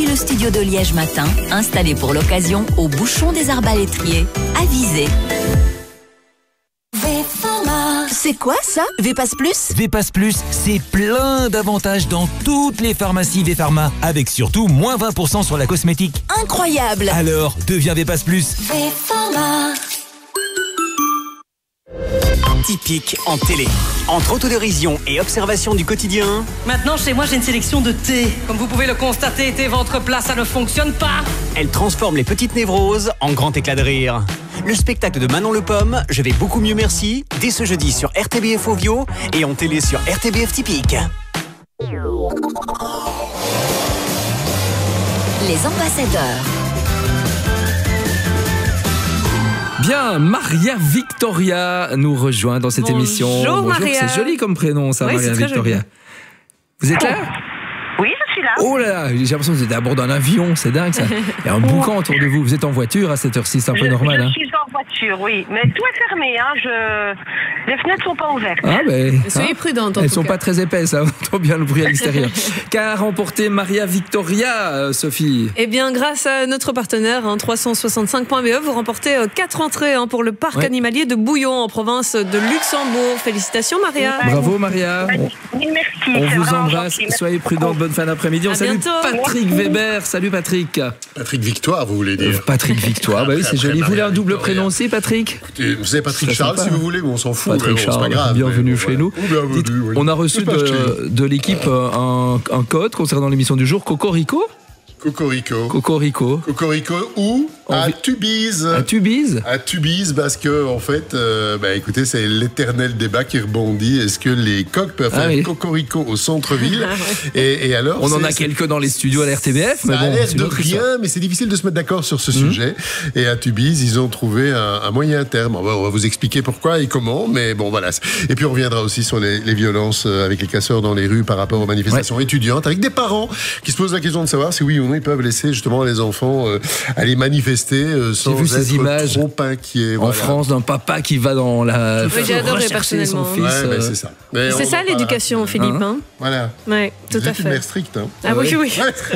depuis le studio de Liège Matin, installé pour l'occasion au bouchon des Arbalétriers, à Visé. C'est quoi ça, Vépass Plus? Vépass Plus, c'est plein d'avantages dans toutes les pharmacies Vpharma, avec surtout moins 20% sur la cosmétique. Incroyable! Alors, deviens Vépass Plus. Vpharma. Typique en télé. Entre autodérision et observation du quotidien. Maintenant, chez moi, j'ai une sélection de thé. Comme vous pouvez le constater, thé ventre plat, ça ne fonctionne pas. Elle transforme les petites névroses en grand éclat de rire. Le spectacle de Manon Le Pomme, Je vais beaucoup mieux merci, dès ce jeudi sur RTBF Ovio et en télé sur RTBF Typique. Les ambassadeurs. Bien, Maria Victoria nous rejoint dans cette émission. Bonjour Maria. C'est joli comme prénom ça, Oui, Maria c'est très Victoria. joli. Vous êtes là? Oui, je suis là. Oh là là, j'ai l'impression que vous êtes à bord d'un avion, c'est dingue ça. Il y a un boucan autour de vous. Vous êtes en voiture à cette heure-ci, c'est un peu normal. Je suis en voiture, oui. Mais tout est fermé, les fenêtres sont pas ouvertes. Ah ben, Soyez prudente en elles tout sont cas. pas très épaisses, on entend bien le bruit à l'extérieur. Qu'a remporté Maria Victoria, Sophie? Eh bien, grâce à notre partenaire, 365.be, vous remportez 4 entrées pour le parc animalier de Bouillon, en province de Luxembourg. Félicitations, Maria. Bravo, Maria. Merci. On c'est vous vraiment embrasse. gentil. Soyez prudents. Bonne fin d'après-midi. On À salue bientôt. Patrick Weber. Salut, Patrick. Patrick Victoire, vous voulez dire? Patrick Victoire. Bah oui, c'est joli. Vous voulez un double Victoria. prénom aussi, Patrick? Écoutez, vous avez Patrick C'est Charles sympa, si vous voulez, mais on s'en fout. Patrick mais bon, c'est Charles, pas grave. bienvenue mais bon, chez nous. voilà. Bienvenue, Dites, oui. on a reçu C'est pas chez nous. de l'équipe un code concernant l'émission du jour. Cocorico? Cocorico. Cocorico. Cocorico ou à Tubize. À Tubize? À Tubize, parce que, en fait, écoutez, c'est l'éternel débat qui rebondit. Est-ce que les coqs peuvent faire Cocorico au centre-ville? et alors, on en a quelques dans les studios à la RTBF. Mais ça a bon, l'air c'est de une autre rien, histoire. mais c'est difficile de se mettre d'accord sur ce sujet. Et à Tubize, ils ont trouvé un moyen terme. On va vous expliquer pourquoi et comment, mais bon, voilà. Et puis, on reviendra aussi sur les violences avec les casseurs dans les rues par rapport aux manifestations étudiantes, avec des parents qui se posent la question de savoir si oui ou non ils peuvent laisser justement les enfants aller manifester sans vu ces être images trop inquiets. En France, d'un papa qui va dans la Oui, j'ai adoré rechercher son personnellement. fils. Ouais, c'est ça. Mais C'est on ça en l'éducation, parlera. Philippe. Hein. Voilà. Ouais, tout Vous à êtes une fait. mère stricte. Hein. Ah oui, oui.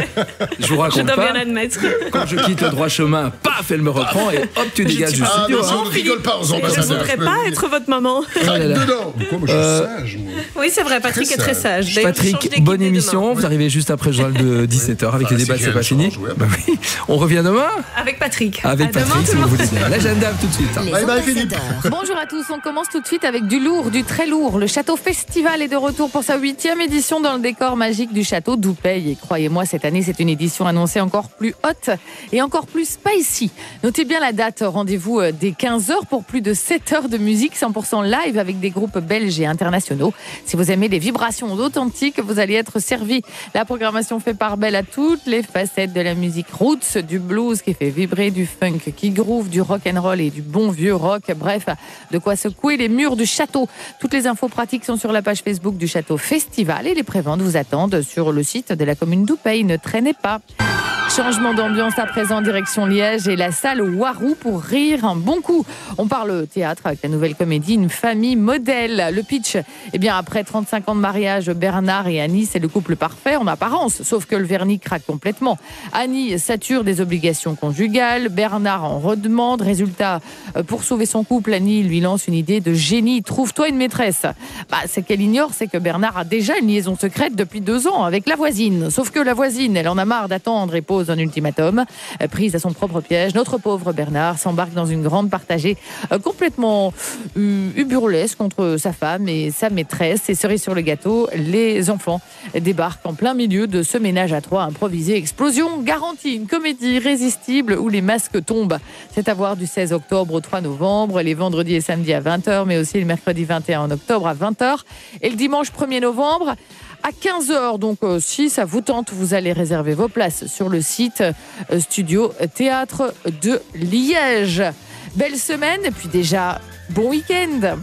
Je vous Je raconte dois pas. bien l'admettre. Quand je quitte le droit chemin, paf, elle me reprend et hop, tu dégages du Ah, studio. non, hein. on ne rigole pas aux Je ne ambassadeurs. voudrais pas être votre maman. là là. Dedans. Pourquoi moi, je suis sage, moi. Oui, c'est vrai, Patrick est très sage. D'ailleurs, je change Patrick, d'équipe bonne dès émission. demain. Vous arrivez juste après le journal de 17h avec les Ah, débats, si c'est pas rien fini. change, ouais. Bah oui. On revient demain Avec Patrick. avec À demain, Patrick, tout si le vous monde. voulez bien. L'agenda tout de suite. Les Bye bye, Philippe. ambassadeurs. Bonjour à tous, on commence tout de suite avec du lourd, du très lourd. Le Château Festival est de retour pour sa 8e édition dans le décor magique du château d'Oupey. Et croyez-moi, cette année, c'est une édition annoncée encore plus haute et encore plus spicy. Notez bien la date, rendez-vous dès 15h pour plus de 7 heures de musique 100% live avec des groupes belges et internationaux. Si vous aimez les vibrations authentiques, vous allez être servi. La programmation fait part belle à toutes les facettes de la musique roots, du blues qui fait vibrer, du funk qui groove, du rock and roll et du bon vieux rock. Bref, de quoi secouer les murs du château. Toutes les infos pratiques sont sur la page Facebook du Château Festival et les préventes vous attendent sur le site de la commune d'Oupey. Ne traînez pas. Changement d'ambiance à présent, direction Liège et la salle Warou pour rire un bon coup. On parle théâtre avec la nouvelle comédie Une famille modèle. Le pitch, eh bien après 35 ans de mariage, Bernard et Annie, c'est le couple parfait en apparence, sauf que le vernis craque complètement. Annie sature des obligations conjugales, Bernard en redemande. Résultat, pour sauver son couple, Annie lui lance une idée de génie. Trouve-toi une maîtresse. Ce qu'elle ignore, c'est que Bernard a déjà une liaison secrète depuis 2 ans avec la voisine. Sauf que la voisine, elle en a marre d'attendre et pose un ultimatum. Prise à son propre piège, notre pauvre Bernard s'embarque dans une grande partagée complètement burlesque contre sa femme et sa maîtresse. Et cerise sur le gâteau, les enfants débarquent en plein milieu de ce ménage à 3 improvisé. Explosion garantie, une comédie irrésistible où les masques tombent. C'est à voir du 16 octobre au 3 novembre, les vendredis et samedis à 20h, mais aussi le mercredi 21 octobre à 20h et le dimanche 1er novembre à 15h. Donc, si ça vous tente, vous allez réserver vos places sur le site Studio Théâtre de Liège. Belle semaine et puis déjà, bon week-end.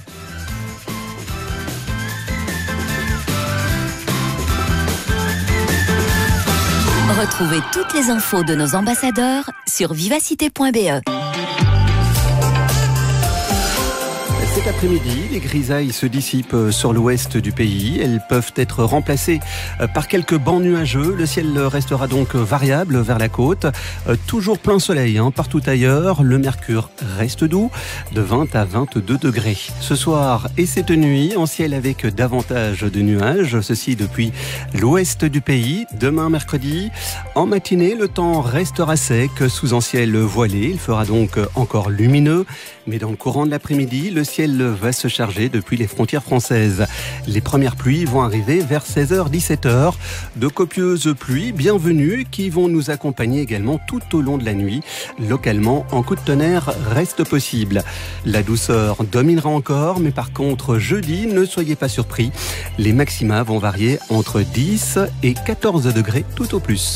Retrouvez toutes les infos de nos ambassadeurs sur vivacité.be. Cet après-midi, les grisailles se dissipent sur l'ouest du pays. Elles peuvent être remplacées par quelques bancs nuageux. Le ciel restera donc variable vers la côte. Toujours plein soleil partout ailleurs. Le mercure reste doux, de 20 à 22 degrés. Ce soir et cette nuit, en ciel avec davantage de nuages. Ceci depuis l'ouest du pays. Demain mercredi, en matinée, le temps restera sec sous un ciel voilé. Il fera donc encore lumineux. Mais dans le courant de l'après-midi, le ciel va se charger depuis les frontières françaises. Les premières pluies vont arriver vers 16h, 17h. De copieuses pluies bienvenues qui vont nous accompagner également tout au long de la nuit. Localement, un coup de tonnerre reste possible. La douceur dominera encore, mais par contre, jeudi, ne soyez pas surpris. Les maxima vont varier entre 10 et 14 degrés tout au plus.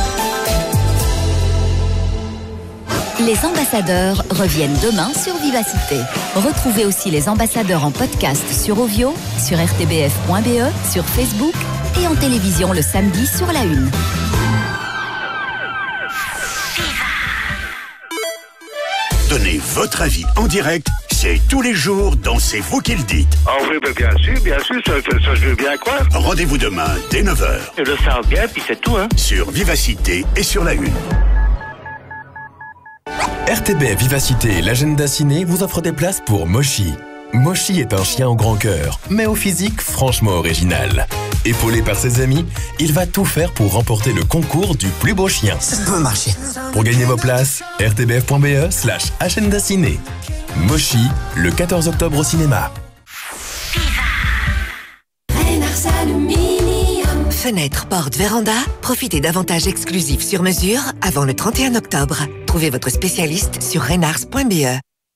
Les ambassadeurs reviennent demain sur Vivacité. Retrouvez aussi les ambassadeurs en podcast sur Ovio, sur rtbf.be, sur Facebook et en télévision le samedi sur La Une. Donnez votre avis en direct, c'est tous les jours dans C'est vous qui le dites. Ah oui, bien sûr, ça je veux bien croire. Rendez-vous demain dès 9h. Je le sens bien, puis c'est tout, Sur Vivacité et sur La Une. RTBF Vivacité et l'agenda ciné vous offrent des places pour Moshi. Moshi est un chien au grand cœur, mais au physique franchement original. Épaulé par ses amis, il va tout faire pour remporter le concours du plus beau chien. Ça peut marcher. Pour gagner vos places, rtbf.be/agenda ciné. Moshi, le 14 octobre au cinéma. Fenêtre, porte, véranda, profitez d'avantages exclusifs sur mesure avant le 31 octobre. Trouvez votre spécialiste sur renars.be.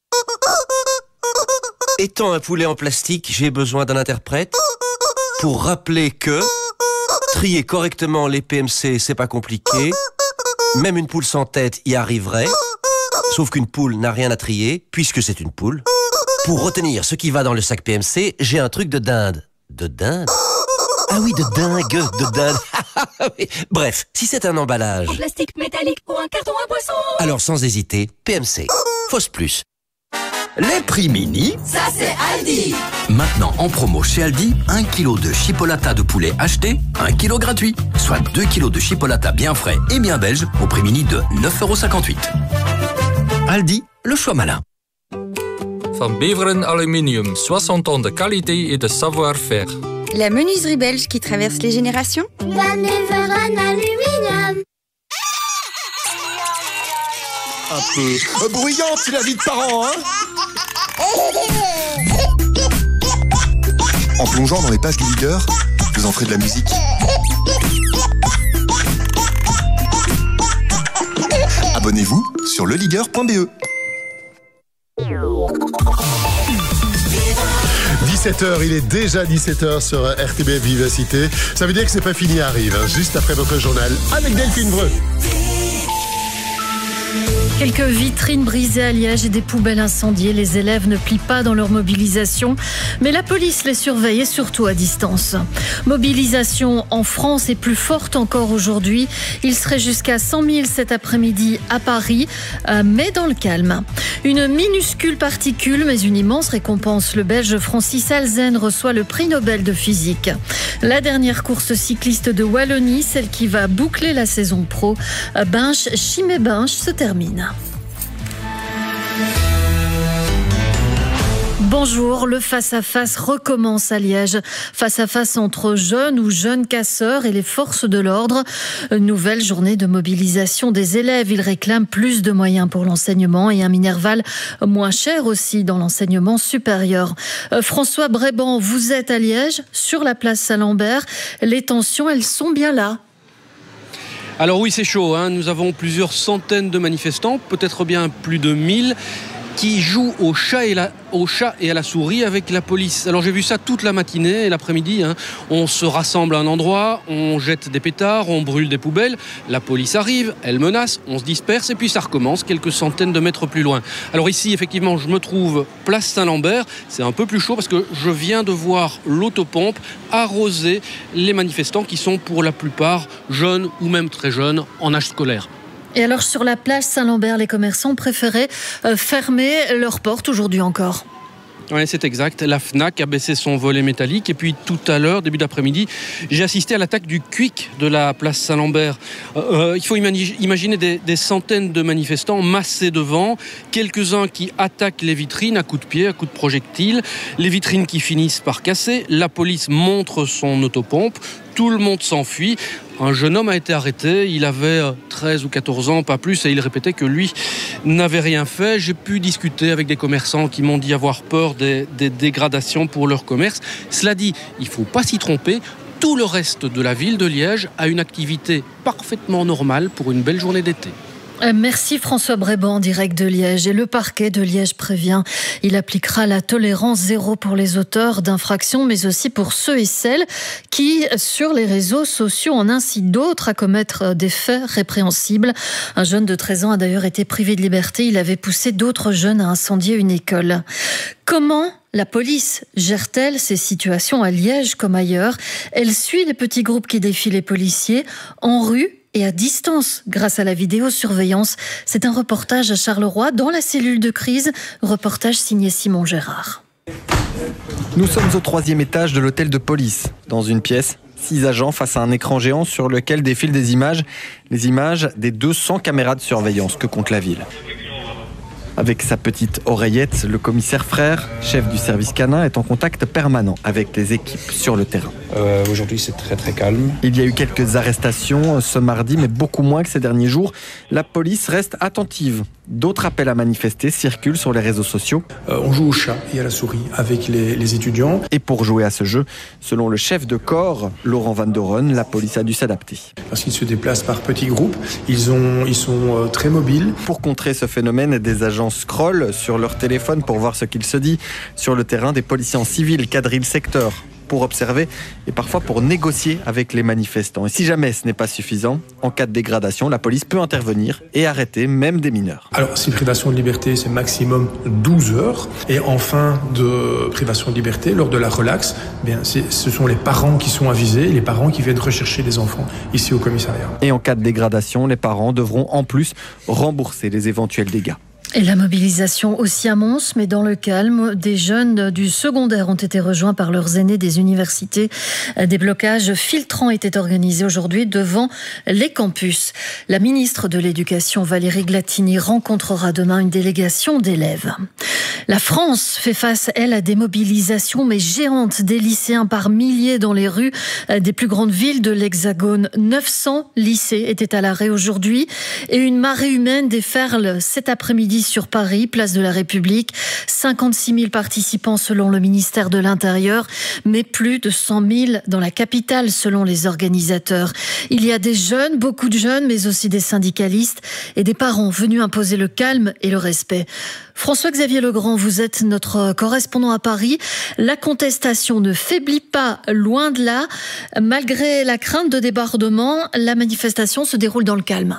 Étant un poulet en plastique, j'ai besoin d'un interprète pour rappeler que trier correctement les PMC, c'est pas compliqué. Même une poule sans tête y arriverait. Sauf qu'une poule n'a rien à trier, puisque c'est une poule. Pour retenir ce qui va dans le sac PMC, j'ai un truc de dinde. De dinde ? Ah oui, de dingue, de dinde. Bref, si c'est un emballage... En plastique métallique ou un carton à boisson. Alors sans hésiter, PMC. Fausse plus. Les prix mini, ça c'est Aldi. Maintenant en promo chez Aldi, 1 kg de chipolata de poulet acheté, 1 kg gratuit. Soit 2 kg de chipolata bien frais et bien belge au prix mini de 9,58 €. Aldi, le choix malin. Van Beveren Aluminium, 60 ans de qualité et de savoir-faire. La menuiserie belge qui traverse les générations. Van Beveren Aluminium. Un peu bruyante, c'est la vie de parents, En plongeant dans les pages du leader, vous en ferez de la musique. Abonnez-vous sur leleagueur.be. 17h, il est déjà 17h sur RTBF Vivacité. Ça veut dire que c'est pas fini, arrive, juste après votre journal avec Delphine Breu. Quelques vitrines brisées à Liège et des poubelles incendiées. Les élèves ne plient pas dans leur mobilisation, mais la police les surveille et surtout à distance. Mobilisation en France et plus forte encore aujourd'hui. Il serait jusqu'à 100 000 cet après-midi à Paris, mais dans le calme. Une minuscule particule, mais une immense récompense. Le Belge Francis Alzen reçoit le prix Nobel de physique. La dernière course cycliste de Wallonie, celle qui va boucler la saison pro, Binche-Chimay-Binche, se termine. Bonjour, le face-à-face recommence à Liège. Face-à-face entre jeunes ou jeunes casseurs et les forces de l'ordre. Nouvelle journée de mobilisation des élèves. Ils réclament plus de moyens pour l'enseignement et un Minerval moins cher aussi dans l'enseignement supérieur. François Bréban, vous êtes à Liège, sur la place Saint-Lambert. Les tensions, elles sont bien là. Alors oui, c'est chaud, Nous avons plusieurs centaines de manifestants, peut-être bien plus de 1000, qui jouent au chat et à la souris avec la police. Alors j'ai vu ça toute la matinée et l'après-midi. On se rassemble à un endroit, on jette des pétards, on brûle des poubelles. La police arrive, elle menace, on se disperse et puis ça recommence quelques centaines de mètres plus loin. Alors ici, effectivement, je me trouve place Saint-Lambert. C'est un peu plus chaud parce que je viens de voir l'autopompe arroser les manifestants qui sont pour la plupart jeunes ou même très jeunes en âge scolaire. Et alors, sur la plage Saint-Lambert, les commerçants préféraient fermer leurs portes aujourd'hui encore. Oui, c'est exact. La FNAC a baissé son volet métallique. Et puis tout à l'heure, début d'après-midi, j'ai assisté à l'attaque du Quick de la place Saint-Lambert. Il faut imaginer des centaines de manifestants massés devant, quelques-uns qui attaquent les vitrines à coups de pied, à coups de projectiles, les vitrines qui finissent par casser, la police montre son autopompe, tout le monde s'enfuit. Un jeune homme a été arrêté, il avait 13 ou 14 ans, pas plus, et il répétait que lui n'avait rien fait. J'ai pu discuter avec des commerçants qui m'ont dit avoir peur des dégradations pour leur commerce. Cela dit, il ne faut pas s'y tromper. Tout le reste de la ville de Liège a une activité parfaitement normale pour une belle journée d'été. Merci François Bréban en direct de Liège. Et le parquet de Liège prévient, il appliquera la tolérance zéro pour les auteurs d'infractions, mais aussi pour ceux et celles qui, sur les réseaux sociaux, en incitent d'autres à commettre des faits répréhensibles. Un jeune de 13 ans a d'ailleurs été privé de liberté. Il avait poussé d'autres jeunes à incendier une école. Comment la police gère-t-elle ces situations à Liège comme ailleurs ? Elle suit les petits groupes qui défient les policiers en rue et à distance grâce à la vidéosurveillance. C'est un reportage à Charleroi dans la cellule de crise. Reportage signé Simon Gérard. Nous sommes au 3e étage de l'hôtel de police. Dans une pièce, 6 agents face à un écran géant sur lequel défilent des images. Les images des 200 caméras de surveillance que compte la ville. Avec sa petite oreillette, le commissaire Frère, chef du service canin, est en contact permanent avec les équipes sur le terrain. Aujourd'hui, c'est très très calme. Il y a eu quelques arrestations ce mardi, mais beaucoup moins que ces derniers jours. La police reste attentive. D'autres appels à manifester circulent sur les réseaux sociaux. On joue au chat et à la souris avec les étudiants. Et pour jouer à ce jeu, selon le chef de corps, Laurent Van Doren, la police a dû s'adapter. Parce qu'ils se déplacent par petits groupes, ils sont très mobiles. Pour contrer ce phénomène, des agents scrollent sur leur téléphone pour voir ce qu'il se dit. Sur le terrain, des policiers en civil quadrillent le secteur pour observer et parfois pour négocier avec les manifestants. Et si jamais ce n'est pas suffisant, en cas de dégradation, la police peut intervenir et arrêter même des mineurs. Alors, si privation de liberté, c'est maximum 12 heures. Et en fin de privation de liberté, lors de la relaxe, ce sont les parents qui sont avisés, les parents qui viennent rechercher les enfants ici au commissariat. Et en cas de dégradation, les parents devront en plus rembourser les éventuels dégâts. Et la mobilisation aussi à Mons, mais dans le calme. Des jeunes du secondaire ont été rejoints par leurs aînés des universités. Des blocages filtrants étaient organisés aujourd'hui devant les campus. La ministre de l'Éducation, Valérie Glatini, rencontrera demain une délégation d'élèves. La France fait face, elle, à des mobilisations, mais géantes, des lycéens par milliers dans les rues des plus grandes villes de l'Hexagone. 900 lycées étaient à l'arrêt aujourd'hui et une marée humaine déferle cet après-midi sur Paris, place de la République. 56 000 participants selon le ministère de l'Intérieur, mais plus de 100 000 dans la capitale selon les organisateurs. Il y a des jeunes, beaucoup de jeunes, mais aussi des syndicalistes et des parents venus imposer le calme et le respect. François-Xavier Legrand, vous êtes notre correspondant à Paris. La contestation ne faiblit pas, loin de là. Malgré la crainte de débordement, la manifestation se déroule dans le calme.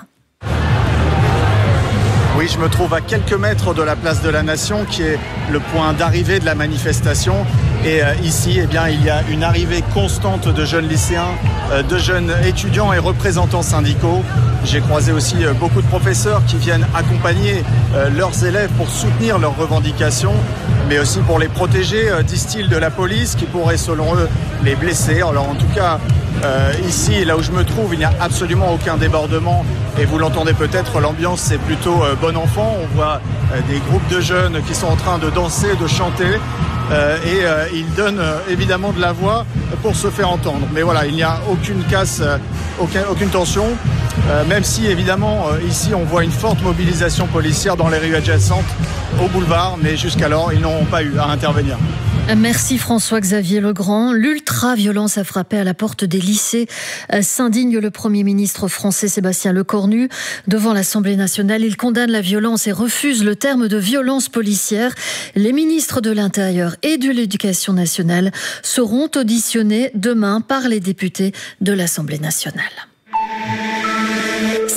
Oui, je me trouve à quelques mètres de la place de la Nation, qui est le point d'arrivée de la manifestation. Et ici, il y a une arrivée constante de jeunes lycéens, de jeunes étudiants et représentants syndicaux. J'ai croisé aussi beaucoup de professeurs qui viennent accompagner leurs élèves pour soutenir leurs revendications, mais aussi pour les protéger, disent-ils, de la police qui pourrait, selon eux, les blesser. Alors en tout cas, ici, là où je me trouve, il n'y a absolument aucun débordement. Et vous l'entendez peut-être, l'ambiance c'est plutôt bon enfant. On voit des groupes de jeunes qui sont en train de danser, de chanter. Et ils donnent évidemment de la voix pour se faire entendre. Mais voilà, il n'y a aucune casse, aucune tension. Même si évidemment ici on voit une forte mobilisation policière dans les rues adjacentes au boulevard. Mais jusqu'alors, ils n'ont pas eu à intervenir. Merci François-Xavier Legrand. L'ultra-violence a frappé à la porte des lycées. S'indigne le Premier ministre français Sébastien Lecornu. Devant l'Assemblée nationale, il condamne la violence et refuse le terme de violence policière. Les ministres de l'Intérieur et de l'Éducation nationale seront auditionnés demain par les députés de l'Assemblée nationale. C'est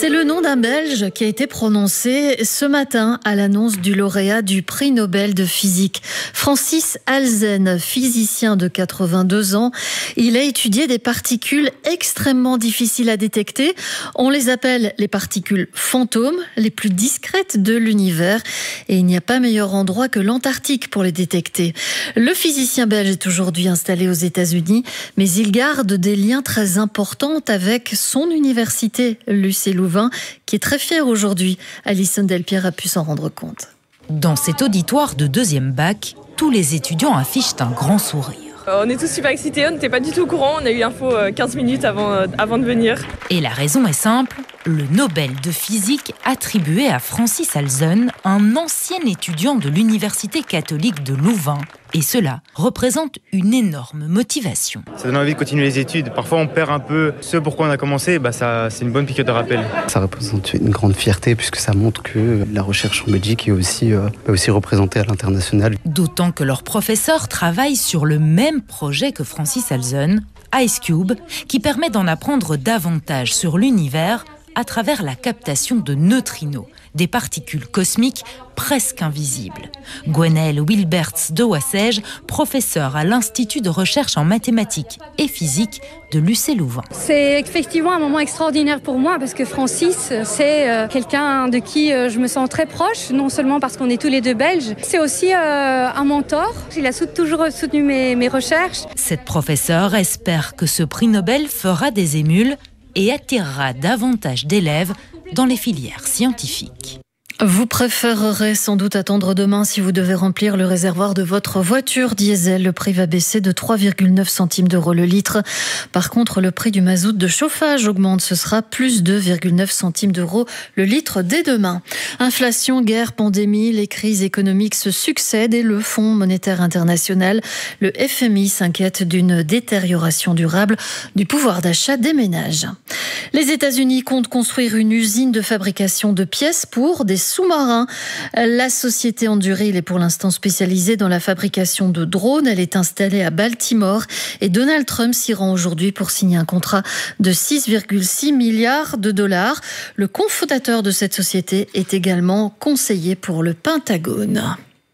C'est le nom d'un Belge qui a été prononcé ce matin à l'annonce du lauréat du prix Nobel de physique. Francis Halzen, physicien de 82 ans, il a étudié des particules extrêmement difficiles à détecter. On les appelle les particules fantômes, les plus discrètes de l'univers. Et il n'y a pas meilleur endroit que l'Antarctique pour les détecter. Le physicien belge est aujourd'hui installé aux États-Unis, mais il garde des liens très importants avec son université, l'UC Louvain, qui est très fière aujourd'hui. Alison Delpierre a pu s'en rendre compte. Dans cet auditoire de deuxième bac, tous les étudiants affichent un grand sourire. On est tous super excités, on n'était pas du tout au courant, on a eu l'info 15 minutes avant de venir. Et la raison est simple, le Nobel de physique attribué à Francis Halzen, un ancien étudiant de l'Université catholique de Louvain. Et cela représente une énorme motivation. Ça donne envie de continuer les études. Parfois on perd un peu ce pourquoi on a commencé, c'est une bonne piqûre de rappel. Ça représente une grande fierté puisque ça montre que la recherche en Belgique est aussi représentée à l'international. D'autant que leurs professeurs travaillent sur le même projet que Francis Halzen, IceCube, qui permet d'en apprendre davantage sur l'univers à travers la captation de neutrinos, des particules cosmiques presque invisibles. Gwenaëlle Wilberts de Wassège, professeure à l'Institut de recherche en mathématiques et physique de l'UC Louvain. C'est effectivement un moment extraordinaire pour moi parce que Francis, c'est quelqu'un de qui je me sens très proche, non seulement parce qu'on est tous les deux belges, c'est aussi un mentor. Il a toujours soutenu mes recherches. Cette professeure espère que ce prix Nobel fera des émules et attirera davantage d'élèves dans les filières scientifiques. Vous préférerez sans doute attendre demain si vous devez remplir le réservoir de votre voiture diesel. Le prix va baisser de 3,9 centimes d'euros le litre. Par contre, le prix du mazout de chauffage augmente. Ce sera plus 2,9 centimes d'euros le litre dès demain. Inflation, guerre, pandémie, les crises économiques se succèdent et le Fonds monétaire international, le FMI, s'inquiète d'une détérioration durable du pouvoir d'achat des ménages. Les États-Unis comptent construire une usine de fabrication de pièces pour des sous-marins. La société Anduril est pour l'instant spécialisée dans la fabrication de drones. Elle est installée à Baltimore et Donald Trump s'y rend aujourd'hui pour signer un contrat de 6,6 milliards de dollars. Le cofondateur de cette société est également conseiller pour le Pentagone.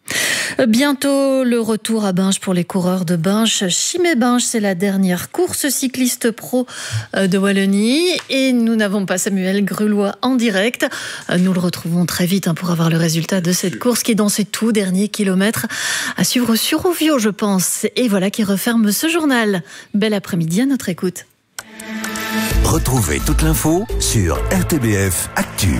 Bientôt le retour à Binche pour les coureurs de Binche. Chimay-Binche, c'est la dernière course cycliste pro de Wallonie et nous n'avons pas Samuel Grulois en direct. Nous le retrouvons très vite pour avoir le résultat de cette course qui est dans ses tout derniers kilomètres à suivre sur Ovio, je pense. Et voilà qui referme ce journal. Bel après-midi à notre écoute. Retrouvez toute l'info sur RTBF Actu.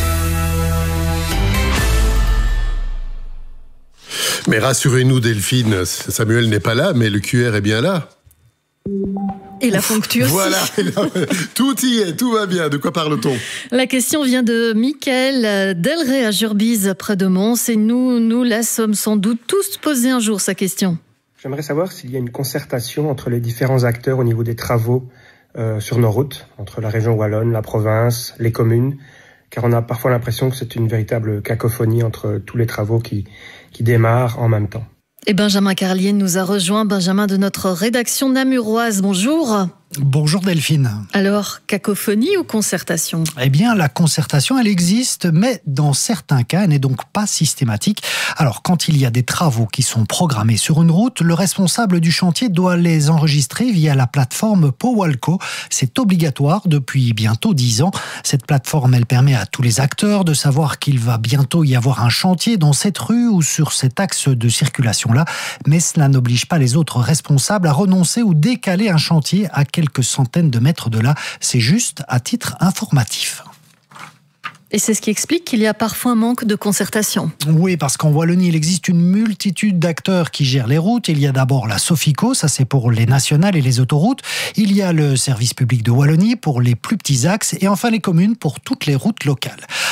Mais rassurez-nous Delphine, Samuel n'est pas là, mais le QR est bien là. Et la ponctue aussi. Voilà, tout y est, tout va bien. De quoi parle-t-on ? La question vient de Mickaël Delray à Jurbise, près de Mons. Et nous la sommes sans doute tous posé un jour, sa question. J'aimerais savoir s'il y a une concertation entre les différents acteurs au niveau des travaux sur nos routes, entre la région wallonne, la province, les communes, car on a parfois l'impression que c'est une véritable cacophonie entre tous les travaux qui démarrent en même temps. Et Benjamin Carlier nous a rejoint. Benjamin de notre rédaction namuroise. Bonjour. Bonjour Delphine. Alors, cacophonie ou concertation ? Eh bien, la concertation, elle existe, mais dans certains cas, elle n'est donc pas systématique. Alors, quand il y a des travaux qui sont programmés sur une route, le responsable du chantier doit les enregistrer via la plateforme Powalco. C'est obligatoire depuis bientôt 10 ans. Cette plateforme, elle permet à tous les acteurs de savoir qu'il va bientôt y avoir un chantier dans cette rue ou sur cet axe de circulation-là. Mais cela n'oblige pas les autres responsables à renoncer ou décaler un chantier à quelques centaines de mètres de là. C'est juste à titre informatif. Et c'est ce qui explique qu'il y a parfois un manque de concertation. Oui, parce qu'en Wallonie, il existe une multitude d'acteurs qui gèrent les routes. Il y a d'abord la Sofico, ça c'est pour les nationales et les autoroutes. Il y a le service public de Wallonie pour les plus petits axes et enfin les communes pour toutes les routes locales.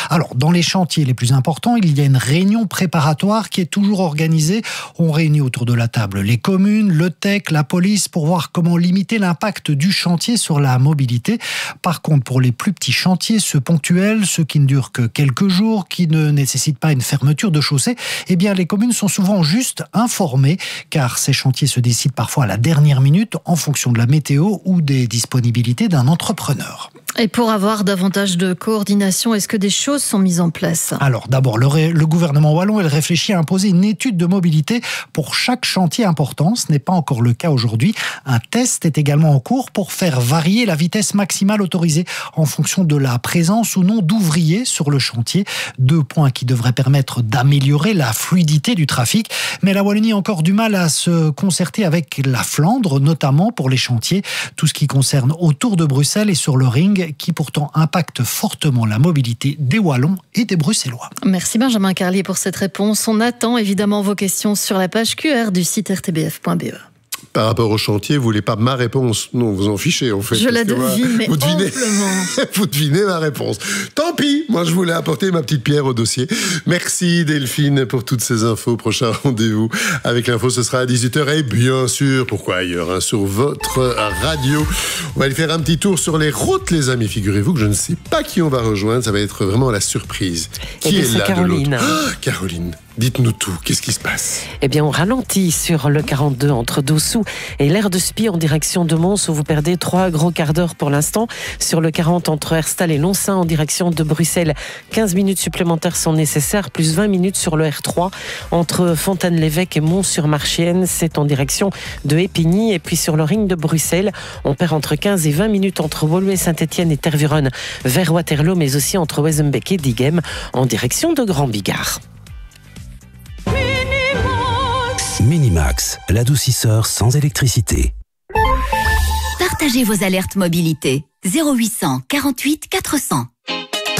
Alors, dans les chantiers les plus importants, il y a une réunion préparatoire qui est toujours organisée. On réunit autour de la table les communes, le TEC, la police pour voir comment limiter l'impact du chantier sur la mobilité. Par contre, pour les plus petits chantiers, ceux ponctuels, ceux qui ne durent que quelques jours, qui ne nécessitent pas une fermeture de chaussée, eh bien, les communes sont souvent juste informées, car ces chantiers se décident parfois à la dernière minute en fonction de la météo ou des disponibilités d'un entrepreneur. Et pour avoir davantage de coordination, est-ce que des choses sont mises en place ? Alors d'abord, le gouvernement wallon, il réfléchit à imposer une étude de mobilité pour chaque chantier important. Ce n'est pas encore le cas aujourd'hui. Un test est également en cours pour faire varier la vitesse maximale autorisée en fonction de la présence ou non d'ouvriers sur le chantier. 2 points qui devraient permettre d'améliorer la fluidité du trafic. Mais la Wallonie a encore du mal à se concerter avec la Flandre, notamment pour les chantiers. Tout ce qui concerne autour de Bruxelles et sur le ring, qui pourtant impacte fortement la mobilité des Wallons et des Bruxellois. Merci Benjamin Carlier pour cette réponse. On attend évidemment vos questions sur la page QR du site rtbf.be. Par rapport au chantier, vous voulez pas ma réponse? Non, vous en fichez en fait. Je la devine, mais amplement. Vous devinez ma réponse. Tant pis, moi je voulais apporter ma petite pierre au dossier. Merci Delphine pour toutes ces infos. Prochain rendez-vous avec l'info, ce sera à 18h et bien sûr, pourquoi ailleurs, sur votre radio. On va aller faire un petit tour sur les routes, les amis. Figurez-vous que je ne sais pas qui on va rejoindre, ça va être vraiment la surprise. Qui est là Caroline. de l'autre? Caroline. Dites-nous tout, qu'est-ce qui se passe? Eh bien, on ralentit sur le 42 entre Dossou et l'aire de Spie en direction de Mons, où vous perdez 3 gros quarts d'heure pour l'instant. Sur le 40 entre Herstal et Lonsin en direction de Bruxelles, 15 minutes supplémentaires sont nécessaires, plus 20 minutes sur le R3 entre Fontaine-l'Évêque et Mons-sur-Marchienne, c'est en direction de Épigny. Et puis sur le ring de Bruxelles, on perd entre 15 et 20 minutes entre Woluwe, Saint-Étienne et Tervuren vers Waterloo, mais aussi entre Wezenbeek et Diegem en direction de Grand-Bigard. Minimax, l'adoucisseur sans électricité. Partagez vos alertes mobilité. 0800 48 400.